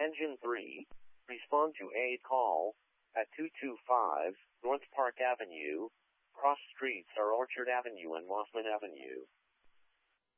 Engine 3, respond to a call at 225 North Park Avenue. Cross streets are Orchard Avenue and Mossman Avenue.